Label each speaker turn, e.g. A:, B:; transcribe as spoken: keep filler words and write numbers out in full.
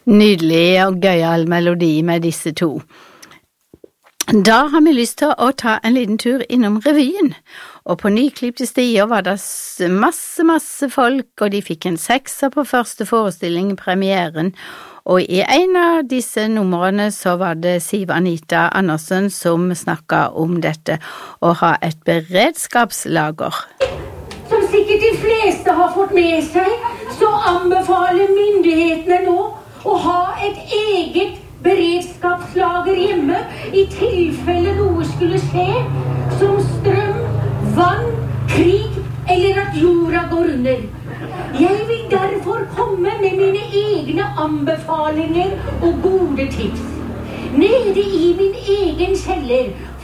A: Nydelig og gøyal melodi med disse to. Da har vi lyst til å ta en liten tur innom revyen, og på Nyklippte stier var det masse, masse folk, og de fikk en sekser på første forestilling i premieren, og i en av disse numrene så var det Siv Anita Andersen som snakket om dette, å ha et beredskapslager.
B: Som sikkert de fleste har fått med seg, så anbefaler myndighetene nå å ha et eget beredskapslager hjemme i tilfelle noe skulle skje, som strøm, vann, krig eller at jorda går under. Jeg vil derfor komme med mine egne anbefalinger og gode tips. Nede i min egen kjeller